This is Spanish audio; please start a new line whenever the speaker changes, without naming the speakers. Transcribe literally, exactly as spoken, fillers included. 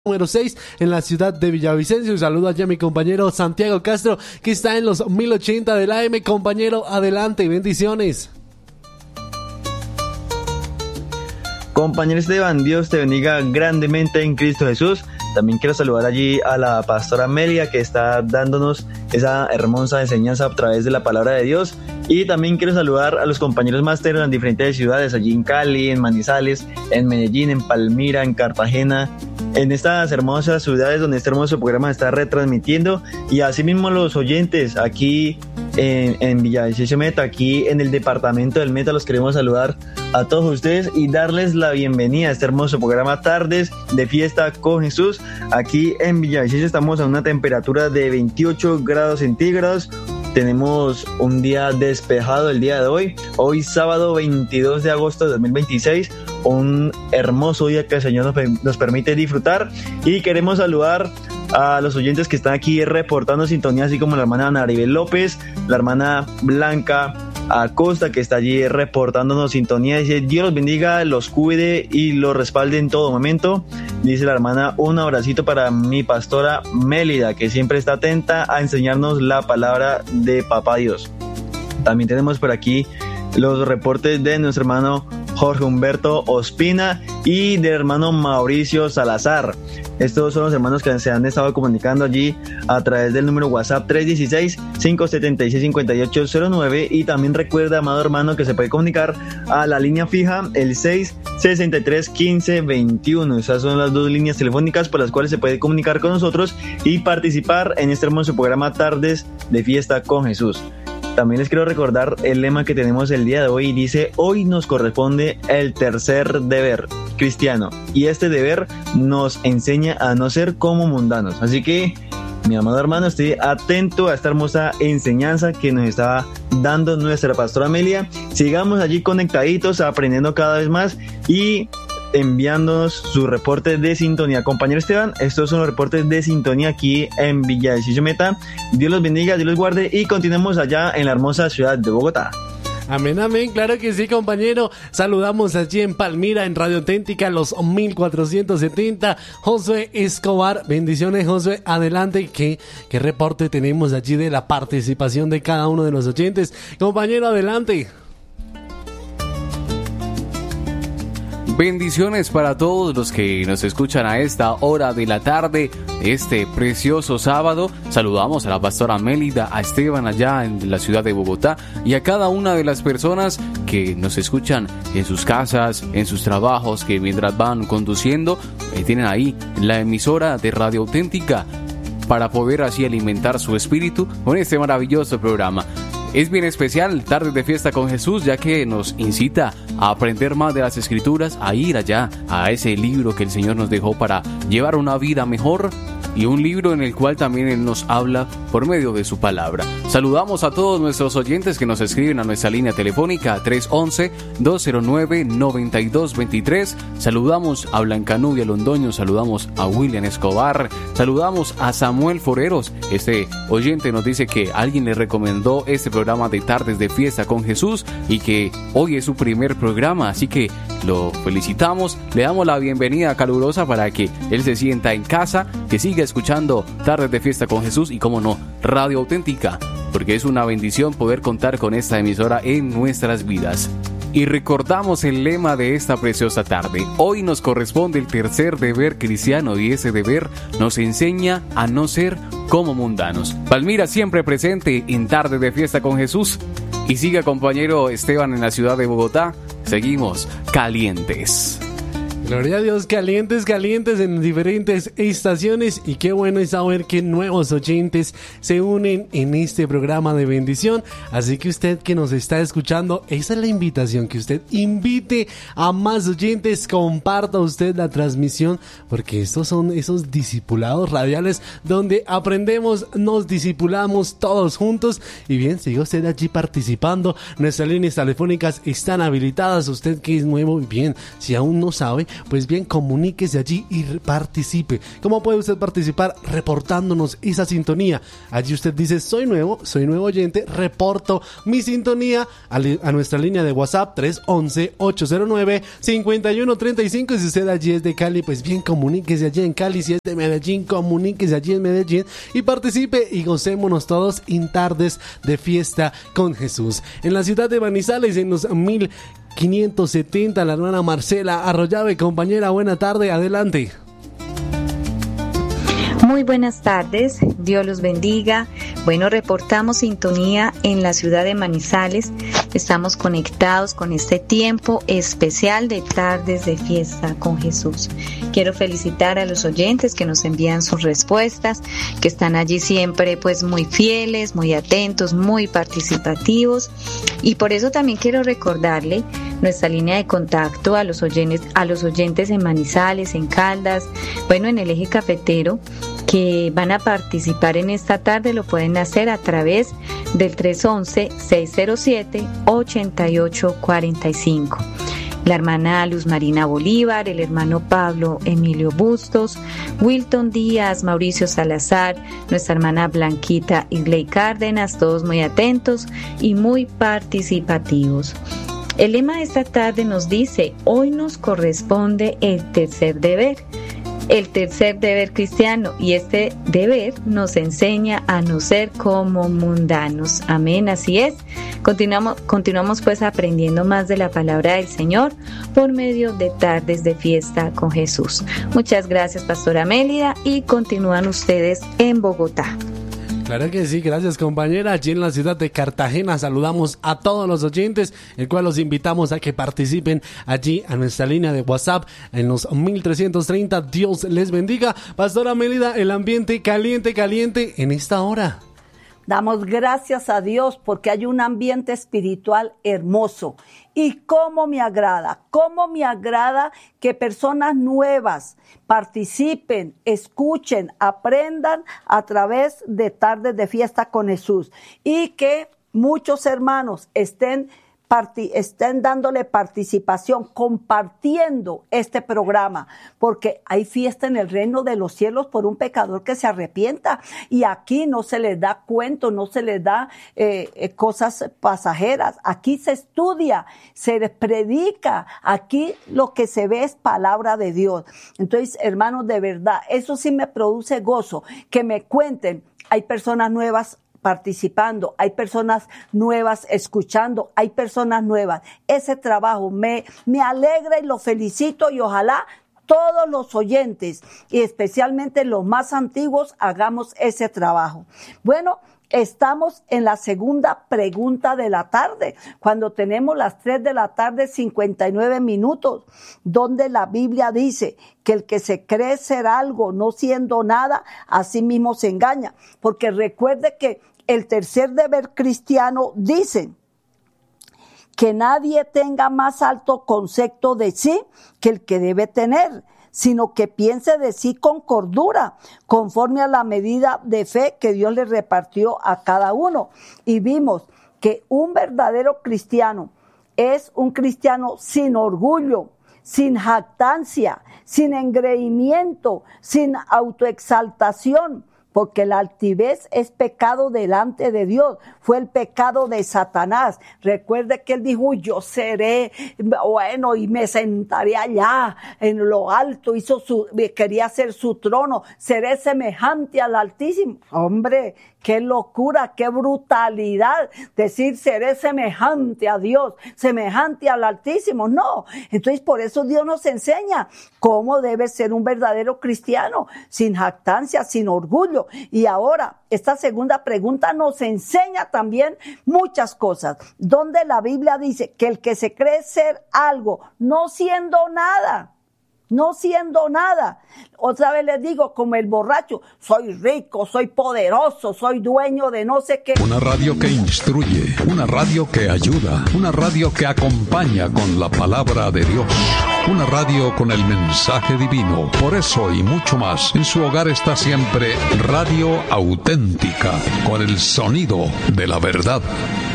número seis en la ciudad de Villavicencio. Un saludo allá a mi compañero Santiago Castro, que está en los mil ochenta del A M. Compañero, adelante, bendiciones.
Compañero Esteban, Dios te bendiga grandemente en Cristo Jesús. También quiero saludar allí a la pastora Amelia, que está dándonos esa hermosa enseñanza a través de la palabra de Dios. Y también quiero saludar a los compañeros máster en las diferentes ciudades, allí en Cali, en Manizales, en Medellín, en Palmira, en Cartagena, en estas hermosas ciudades donde este hermoso programa se está retransmitiendo. Y asimismo los oyentes aquí en, en Villavicencio Meta, aquí en el departamento del Meta, los queremos saludar a todos ustedes y darles la bienvenida a este hermoso programa Tardes de Fiesta con Jesús. Aquí en Villavicencio estamos a una temperatura de veintiocho grados centígrados. Tenemos un día despejado el día de hoy, hoy sábado veintidós de agosto de dos mil veintiséis, un hermoso día que el Señor nos, nos permite disfrutar. Y queremos saludar a los oyentes que están aquí reportando sintonía, así como la hermana Naribel López, la hermana Blanca Acosta, que está allí reportándonos sintonía. Dice: Dios los bendiga, los cuide y los respalde en todo momento. Dice la hermana: un abracito para mi pastora Mélida, que siempre está atenta a enseñarnos la palabra de Papá Dios. También tenemos por aquí los reportes de nuestro hermano Jorge Humberto Ospina y del hermano Mauricio Salazar. Estos son los hermanos que se han estado comunicando allí a través del número WhatsApp tres uno seis, cinco siete seis, cinco ocho cero nueve. Y también recuerda, amado hermano, que se puede comunicar a la línea fija, el seis sesenta y tres, quince, veintiuno. Esas son las dos líneas telefónicas por las cuales se puede comunicar con nosotros y participar en este hermoso programa Tardes de Fiesta con Jesús. También les quiero recordar el lema que tenemos el día de hoy. Dice: hoy nos corresponde el tercer deber cristiano, y este deber nos enseña a no ser como mundanos. Así que, mi amado hermano, esté atento a esta hermosa enseñanza que nos está dando nuestra pastora Amelia. Sigamos allí conectaditos, aprendiendo cada vez más y enviándonos sus reportes de sintonía. Compañero Esteban, estos son los reportes de sintonía aquí en Villavicencio Meta. Dios los bendiga, Dios los guarde y continuemos allá en la hermosa ciudad de Bogotá.
Amén, amén, claro que sí, compañero. Saludamos allí en Palmira, en Radio Auténtica, los mil cuatrocientos setenta. Josué Escobar, bendiciones, Josué, adelante. ¿Qué, qué reporte tenemos allí de la participación de cada uno de los oyentes? Compañero, adelante.
Bendiciones para todos los que nos escuchan a esta hora de la tarde, este precioso sábado. Saludamos a la pastora Mélida, a Esteban allá en la ciudad de Bogotá y a cada una de las personas que nos escuchan en sus casas, en sus trabajos, que mientras van conduciendo eh, tienen ahí la emisora de Radio Auténtica para poder así alimentar su espíritu con este maravilloso programa. Es bien especial Tardes de Fiesta con Jesús, ya que nos incita a aprender más de las Escrituras, a ir allá a ese libro que el Señor nos dejó para llevar una vida mejor, y un libro en el cual también Él nos habla por medio de su palabra. Saludamos a todos nuestros oyentes que nos escriben a nuestra línea telefónica tres once, dos cero nueve, noventa y dos veintitrés. Saludamos a Blanca Nubia Londoño, saludamos a William Escobar, saludamos a Samuel Foreros. Este oyente nos dice que alguien le recomendó este programa de Tardes de Fiesta con Jesús y que hoy es su primer programa, así que lo felicitamos, le damos la bienvenida calurosa para que él se sienta en casa, que siga escuchando Tardes de Fiesta con Jesús y, como no, Radio Auténtica, porque es una bendición poder contar con esta emisora en nuestras vidas. Y recordamos el lema de esta preciosa tarde: hoy nos corresponde el tercer deber cristiano, y ese deber nos enseña a no ser como mundanos. Palmira siempre presente en Tardes de Fiesta con Jesús. Y siga, compañero Esteban, en la ciudad de Bogotá. Seguimos calientes.
Gloria a Dios, calientes, calientes en diferentes estaciones, y qué bueno es saber que nuevos oyentes se unen en este programa de bendición. Así que usted que nos está escuchando, esa es la invitación, que usted invite a más oyentes, comparta usted la transmisión, porque estos son esos discipulados radiales donde aprendemos, nos discipulamos todos juntos. Y bien, siga usted allí participando, nuestras líneas telefónicas están habilitadas. Usted que es nuevo, bien, si aún no sabe, pues bien, comuníquese allí y participe. ¿Cómo puede usted participar? Reportándonos esa sintonía. Allí usted dice, soy nuevo, soy nuevo oyente, reporto mi sintonía a, li- a nuestra línea de WhatsApp tres once, ocho cero nueve, cinco uno tres cinco. Y si usted allí es de Cali, pues bien, comuníquese allí en Cali. Si es de Medellín, comuníquese allí en Medellín y participe y gocémonos todos en tardes de fiesta con Jesús. En la ciudad de Manizales, en los mil quinientos setenta, la hermana Marcela Arroyave. Compañera, buena tarde, adelante.
Muy buenas tardes, Dios los bendiga. Bueno, reportamos sintonía en la ciudad de Manizales. Estamos conectados con este tiempo especial de tardes de fiesta con Jesús. Quiero felicitar a los oyentes que nos envían sus respuestas, que están allí siempre pues muy fieles, muy atentos, muy participativos. Y por eso también quiero recordarle nuestra línea de contacto a los oyentes, a los oyentes en Manizales, en Caldas, bueno, en el eje cafetero, que van a participar en esta tarde. Lo pueden hacer a través del tres once, seis cero siete, ocho ocho cuatro cinco. La hermana Luz Marina Bolívar, el hermano Pablo Emilio Bustos, Wilton Díaz, Mauricio Salazar, nuestra hermana Blanquita Igley Cárdenas, todos muy atentos y muy participativos. El lema de esta tarde nos dice, hoy nos corresponde el tercer deber. El tercer deber cristiano, y este deber nos enseña a no ser como mundanos. Amén, así es. Continuamos, continuamos pues aprendiendo más de la palabra del Señor por medio de tardes de fiesta con Jesús. Muchas gracias, Pastora Mélida, y continúan ustedes en Bogotá.
Claro que sí, gracias compañera. Allí en la ciudad de Cartagena saludamos a todos los oyentes, el cual los invitamos a que participen allí a nuestra línea de WhatsApp en los mil trescientos treinta. Dios les bendiga. Pastora Mélida, el ambiente caliente, caliente en esta hora.
Damos gracias a Dios porque hay un ambiente espiritual hermoso. Y cómo me agrada, cómo me agrada que personas nuevas participen, escuchen, aprendan a través de tardes de fiesta con Jesús. Y que muchos hermanos estén Parti- estén dándole participación, compartiendo este programa, porque hay fiesta en el reino de los cielos por un pecador que se arrepienta, y aquí no se les da cuento, no se les da eh, eh, cosas pasajeras, aquí se estudia, se predica, aquí lo que se ve es palabra de Dios. Entonces, hermanos, de verdad, eso sí me produce gozo, que me cuenten, hay personas nuevas participando, hay personas nuevas escuchando, hay personas nuevas. Ese trabajo me, me alegra y lo felicito, y ojalá todos los oyentes y especialmente los más antiguos hagamos ese trabajo. Bueno, estamos en la segunda pregunta de la tarde, cuando tenemos las tres de la tarde, cincuenta y nueve minutos, donde la Biblia dice que el que se cree ser algo no siendo nada, a sí mismo se engaña. Porque recuerde que el tercer deber cristiano dice que nadie tenga más alto concepto de sí que el que debe tener, sino que piense de sí con cordura, conforme a la medida de fe que Dios le repartió a cada uno. Y vimos que un verdadero cristiano es un cristiano sin orgullo, sin jactancia, sin engreimiento, sin autoexaltación, porque la altivez es pecado delante de Dios. Fue el pecado de Satanás. Recuerde que él dijo, yo seré, bueno, y me sentaré allá en lo alto. Hizo su, quería hacer su trono. Seré semejante al Altísimo. Hombre, qué locura, qué brutalidad decir seré semejante a Dios, semejante al Altísimo. No. Entonces, por eso Dios nos enseña cómo debe ser un verdadero cristiano, sin jactancia, sin orgullo. Y ahora, esta segunda pregunta nos enseña también muchas cosas, donde la Biblia dice que el que se cree ser algo, no siendo nada, no siendo nada. Otra vez les digo, como el borracho, soy rico, soy poderoso, soy dueño de no sé qué.
Una radio que instruye, una radio que ayuda, una radio que acompaña con la palabra de Dios, una radio con el mensaje divino. Por eso y mucho más, en su hogar está siempre Radio Auténtica, con el sonido de la verdad.